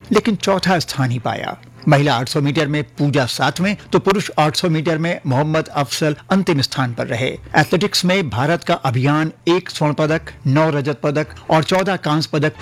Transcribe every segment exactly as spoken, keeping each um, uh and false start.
लेकिन चौथा स्थान ही पाया। महिला आठ सौ मीटर में पूजा सातवें तो पुरुष आठ सौ मीटर में मोहम्मद अफसल अंतिम स्थान पर रहे। एथलेटिक्स में भारत का अभियान एक स्वर्ण पदक, नौ रजत पदक और चौदह कांस्य पदक।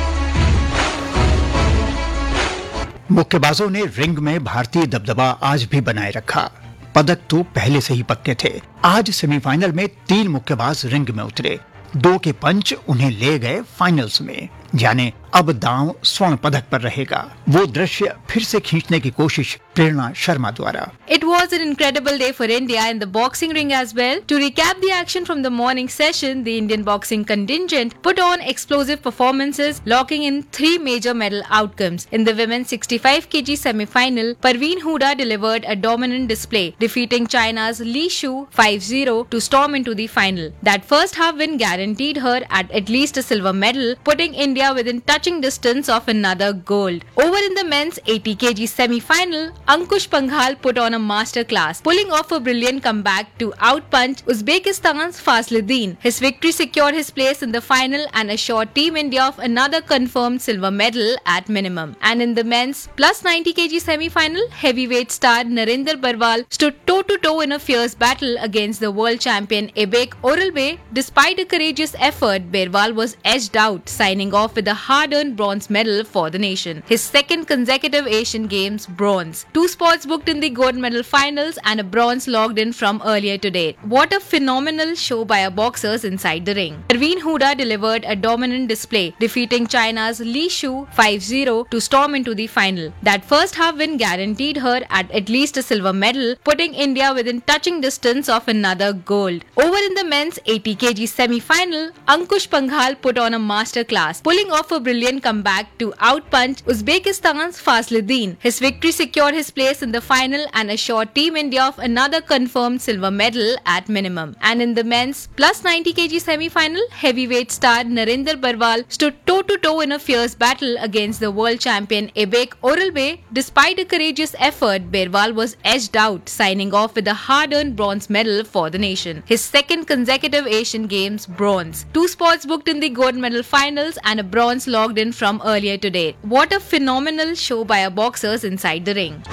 मुक्केबाजों ने रिंग में भारतीय दबदबा आज भी बनाए रखा। पदक तो पहले से ही पक्के थे। आज सेमीफाइनल में तीन मुक्केबाज रिंग में उतरे। दो के पंच उन्हें ले गए फाइनल्स में। यानी अब दांव स्वर्ण पदक पर रहेगा। वो दृश्य फिर से खींचने की कोशिश प्रेरणा शर्मा द्वारा। It was an incredible day for India in the boxing ring as well. To recap the action from the morning session, the Indian boxing contingent put on explosive performances, locking in three major medal outcomes. In the women's sixty-five kilograms semi-final, Parveen Huda delivered a dominant display, defeating China's Li Shu five zero to storm into the final. That first half win guaranteed her at at least a silver medal, putting India within touching distance of another gold. Over in the men's eighty kilograms semi-final, Ankush Panghal put on a masterclass, pulling off a brilliant comeback to outpunch Uzbekistan's Fasluddin. His victory secured his place in the final and assured Team India of another confirmed silver medal at minimum. And in the men's plus ninety kilograms semi-final, heavyweight star Narendra Barwal stood toe-to-toe in a fierce battle against the world champion Ebek Oralbe. Despite a courageous effort, Barwal was edged out, signing off with a hard-earned bronze medal for the nation. His second consecutive Asian Games bronze. Two spots booked in the gold medal finals and a bronze logged in from earlier today. What a phenomenal show by our boxers inside the ring. Parveen Huda delivered a dominant display, defeating China's Li Shu five zero to storm into the final. That first half win guaranteed her at at least a silver medal, putting India within touching distance of another gold. Over in the men's eighty kilograms semi-final, Ankush Panghal put on a masterclass, pulling off a brilliant comeback to outpunch Uzbekistan's Fasluddin. His victory secured his place in the final and assured Team India of another confirmed silver medal at minimum. And in the men's plus ninety kilograms semi-final, heavyweight star Narendra Barwal stood toe-to-toe in a fierce battle against the world champion Ebek Oralbe. Despite a courageous effort, Barwal was edged out, signing off with a hard-earned bronze medal for the nation. His second consecutive Asian Games bronze. Two spots booked in the gold medal finals and a bronze logged in from earlier today. What a phenomenal show by our boxers inside the ring.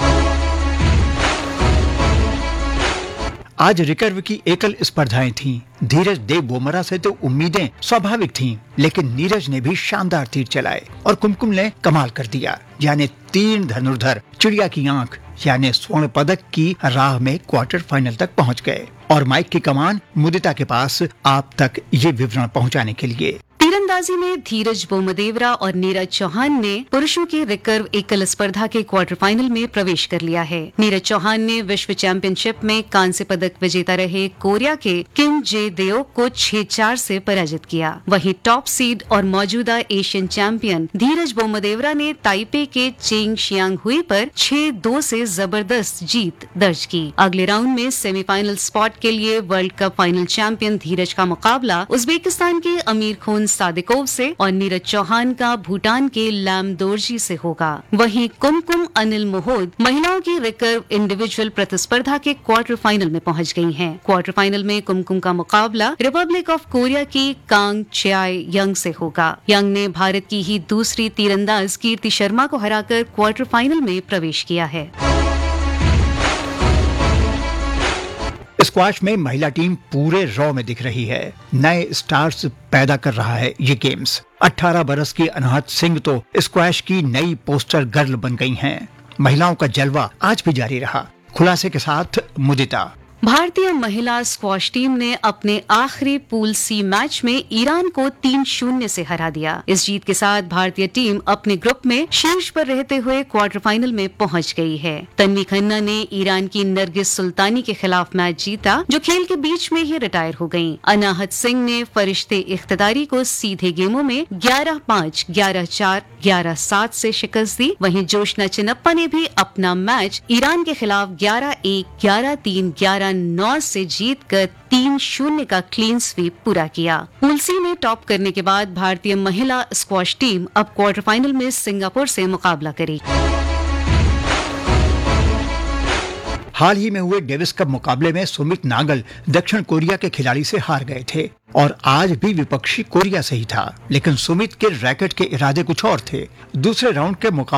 आज recurve की एकल स्पर्धाएं थीं। धीरज देव बोमरा से तो उम्मीदें स्वाभाविक थीं, लेकिन नीरज ने भी शानदार तीर चलाए और कुमकुम ने कमाल कर दिया। यानी तीन धनुर्धर चिड़िया की आंख यानी स्वर्ण पदक की राह में क्वार्टर फाइनल तक पहुंच गए और माइक की कमान मुदिता के पास आप तक ये विवरण पहुंचाने के लिए। तीरंदाजी में धीरज बोमदेवरा और नीरज चौहान ने पुरुषों की रिकर्व एकल स्पर्धा के क्वार्टर फाइनल में प्रवेश कर लिया है। नीरज चौहान ने विश्व चैंपियनशिप में कांस्य पदक विजेता रहे कोरिया के किम जे देओक को छह चार से पराजित किया। वहीं टॉप सीड और मौजूदा एशियन चैंपियन धीरज बोमदेवरा ने ताइपे के चेंग शियांग हुई पर छह दो से जबरदस्त जीत दर्ज की। अगले राउंड में सेमीफाइनल स्पॉट के लिए वर्ल्ड कप फाइनल चैंपियन धीरज का मुकाबला उज्बेकिस्तान के अमीर खून सादिकोव से और नीरज चौहान का भूटान के लैमदोर्जी से होगा। वहीं कुमकुम अनिल मोहोद महिलाओं की रिकर्व इंडिविजुअल प्रतिस्पर्धा के क्वार्टर फाइनल में पहुंच गई हैं। क्वार्टर फाइनल में कुमकुम का मुकाबला रिपब्लिक ऑफ कोरिया की कांग चाय यंग से होगा। यंग ने भारत की ही दूसरी तीरंदाज कीर्ति शर्मा को हराकर क्वार्टर फाइनल में प्रवेश किया है। स्क्वैश में महिला टीम पूरे रॉ में दिख रही है। नए स्टार्स पैदा कर रहा है ये गेम्स। अठारह बरस की अनाहत सिंह तो स्क्वैश की नई पोस्टर गर्ल बन गई हैं। महिलाओं का जलवा आज भी जारी रहा। खुलासे के साथ मुदिता। भारतीय महिला स्क्वॉश टीम ने अपने आखिरी पूल सी मैच में ईरान को तीन शून्य से हरा दिया। इस जीत के साथ भारतीय टीम अपने ग्रुप में शीर्ष पर रहते हुए क्वार्टर फाइनल में पहुंच गई है। तन्वी खन्ना ने ईरान की नरगिस सुल्तानी के खिलाफ मैच जीता, जो खेल के बीच में ही रिटायर हो गयीं। अनाहत सिंह ने फरिश्ते इख्तिदारी को सीधे गेमों में ग्यारह पाँच, ग्यारह चार, ग्यारह सात से शिकस्त दी। वहीं जोशना चिनप्पा ने भी अपना मैच ईरान के खिलाफ ग्यारह एक, ग्यारह तीन, ग्यारह नौ से जीतकर तीन शून्य का क्लीन स्वीप पूरा किया। पूल सी में टॉप करने के बाद भारतीय महिला स्क्वॉश टीम अब क्वार्टर फाइनल में सिंगापुर से मुकाबला करेगी। हाल ही में हुए डेविस कप मुकाबले में सुमित नागल दक्षिण कोरिया के खिलाड़ी से हार गए थे और आज भी विपक्षी कोरिया से ही था, लेकिन सुमित के रैकेट के इरादे कुछ और थे। दूसरे राउंड के मुकाबले